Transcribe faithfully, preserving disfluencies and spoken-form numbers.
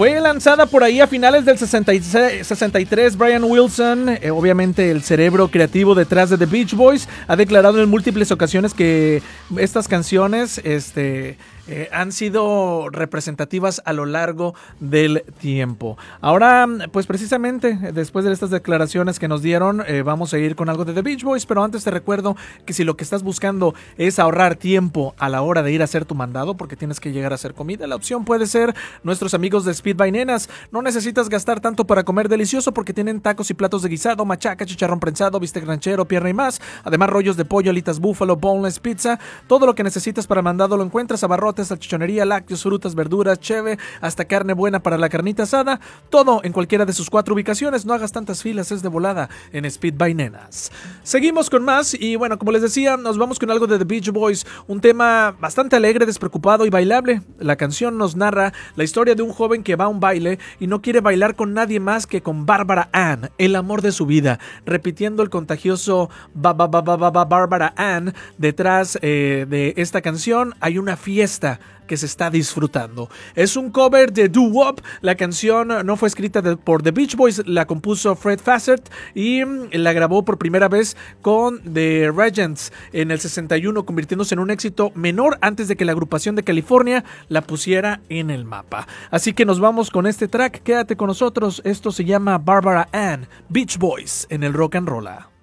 Fue lanzada por ahí a finales del sesenta y seis, sesenta y tres. Brian Wilson, eh, obviamente el cerebro creativo detrás de The Beach Boys, ha declarado en múltiples ocasiones que estas canciones este, eh, han sido representativas a lo largo del tiempo. Ahora, pues precisamente después de estas declaraciones que nos dieron, eh, vamos a ir con algo de The Beach Boys, pero antes te recuerdo que si lo que estás buscando es ahorrar tiempo a la hora de ir a hacer tu mandado, porque tienes que llegar a hacer comida, la opción puede ser nuestros amigos de Speed by Nenas. No necesitas gastar tanto para comer delicioso porque tienen tacos y platos de guisado, machaca, chicharrón prensado, bistec ranchero, pierna y más. Además, rollos de pollo, alitas búfalo, boneless pizza. Todo lo que necesitas para mandado lo encuentras: abarrotes, salchichonería, lácteos, frutas, verduras, cheve, hasta carne buena para la carnita asada. Todo en cualquiera de sus cuatro ubicaciones. No hagas tantas filas, es de volada en Speed by Nenas. Seguimos con más y bueno, como les decía, nos vamos con algo de The Beach Boys, un tema bastante alegre, despreocupado y bailable. La canción nos narra la historia de un joven que va a un baile y no quiere bailar con nadie más que con Barbara Ann, el amor de su vida, repitiendo el contagioso ba ba ba ba ba ba Barbara Ann. Detrás eh, de esta canción hay una fiesta que se está disfrutando. Es un cover de Doo Wop. La canción no fue escrita de, por The Beach Boys, la compuso Fred Fassett y la grabó por primera vez con The Regents en el sesenta y uno, convirtiéndose en un éxito menor antes de que la agrupación de California la pusiera en el mapa. Así que nos vamos con este track. Quédate con nosotros. Esto se llama Barbara Ann, Beach Boys en el Rock and Rolla.